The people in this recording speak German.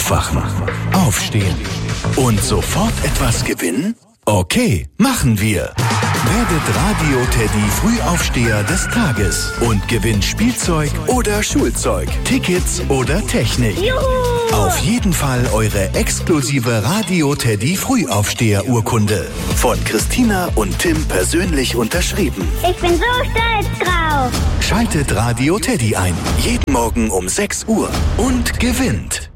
Aufwachen, aufstehen und sofort etwas gewinnen? Okay, machen wir. Werdet Radio Teddy Frühaufsteher des Tages und gewinnt Spielzeug oder Schulzeug, Tickets oder Technik. Juhu! Auf jeden Fall eure exklusive Radio Teddy Frühaufsteher-Urkunde. Von Christina und Tim persönlich unterschrieben. Ich bin so stolz drauf. Schaltet Radio Teddy ein. Jeden Morgen um 6 Uhr und gewinnt.